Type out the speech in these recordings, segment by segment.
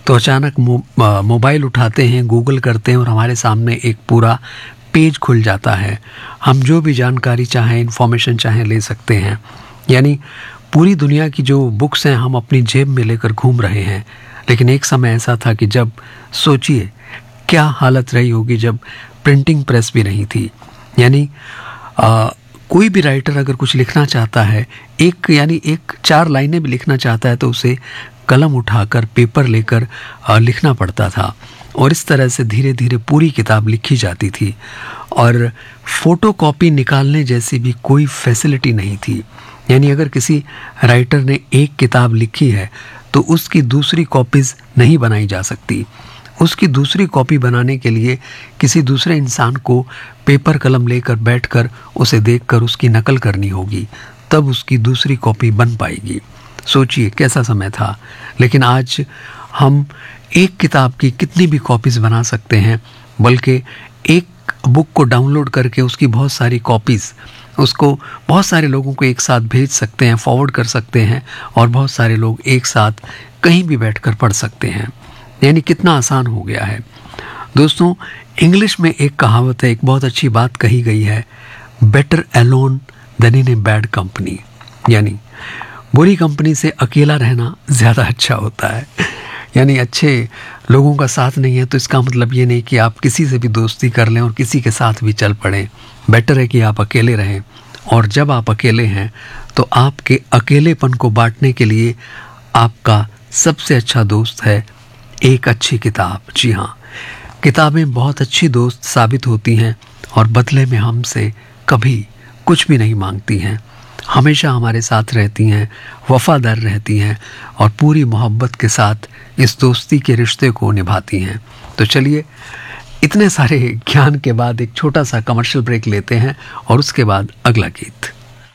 तो अचानक मोबाइल उठाते हैं, गूगल करते हैं और हमारे सामने एक पूरा पेज खुल जाता है। हम जो भी जानकारी चाहें, इन्फॉर्मेशन चाहें ले सकते हैं। यानी पूरी दुनिया की जो बुक्स हैं हम अपनी जेब में लेकर घूम रहे हैं। लेकिन एक समय ऐसा था कि जब सोचिए क्या हालत रही होगी जब प्रिंटिंग प्रेस भी नहीं थी। यानी कोई भी राइटर अगर कुछ लिखना चाहता है, एक 4 लाइनें भी लिखना चाहता है तो उसे कलम उठाकर पेपर लेकर लिखना पड़ता था। और इस तरह से धीरे धीरे पूरी किताब लिखी जाती थी। और फोटोकॉपी निकालने जैसी भी कोई फैसिलिटी नहीं थी। यानी अगर किसी राइटर ने एक किताब लिखी है तो उसकी दूसरी कॉपीज़ नहीं बनाई जा सकती। उसकी दूसरी कॉपी बनाने के लिए किसी दूसरे इंसान को पेपर कलम लेकर बैठकर उसे देखकर उसकी नकल करनी होगी, तब उसकी दूसरी कॉपी बन पाएगी। सोचिए कैसा समय था। लेकिन आज हम एक किताब की कितनी भी कॉपीज़ बना सकते हैं, बल्कि एक बुक को डाउनलोड करके उसकी बहुत सारी कॉपीज़ उसको बहुत सारे लोगों को एक साथ भेज सकते हैं, फॉरवर्ड कर सकते हैं और बहुत सारे लोग एक साथ कहीं भी बैठकर पढ़ सकते हैं। यानी कितना आसान हो गया है। दोस्तों, इंग्लिश में एक कहावत है, एक बहुत अच्छी बात कही गई है, better alone then in a bad company. यानी बुरी कंपनी से अकेला रहना ज़्यादा अच्छा होता है। यानी अच्छे लोगों का साथ नहीं है तो इसका मतलब ये नहीं कि आप किसी से भी दोस्ती कर लें और किसी के साथ भी चल पड़ें। बेटर है कि आप अकेले रहें। और जब आप अकेले हैं तो आपके अकेलेपन को बांटने के लिए आपका सबसे अच्छा दोस्त है एक अच्छी किताब। जी हाँ, किताबें बहुत अच्छी दोस्त साबित होती हैं और बदले में हमसे कभी कुछ भी नहीं मांगती हैं। हमेशा हमारे साथ रहती हैं, वफादार रहती हैं और पूरी मोहब्बत के साथ इस दोस्ती के रिश्ते को निभाती हैं। तो चलिए, इतने सारे ज्ञान के बाद एक छोटा सा कमर्शियल ब्रेक लेते हैं और उसके बाद अगला गीत।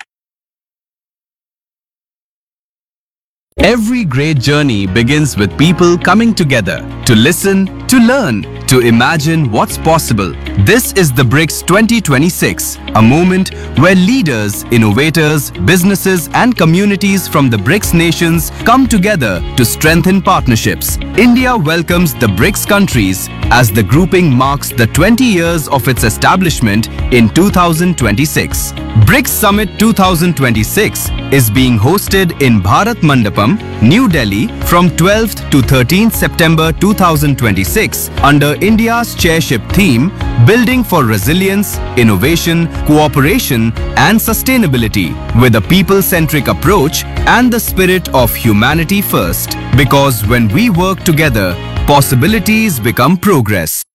Every great journey begins with people coming together to listen, to learn, to imagine what's possible. This is the BRICS 2026, a moment where leaders, innovators, businesses and communities from the BRICS nations come together to strengthen partnerships. India welcomes the BRICS countries as the grouping marks the 20 years of its establishment in 2026. BRICS Summit 2026 is being hosted in Bharat Mandapam, New Delhi from 12th to 13th September 2026 under India's chairship theme Building for Resilience, Innovation, Cooperation and Sustainability with a people-centric approach and the spirit of humanity first. Because when we work together, possibilities become progress.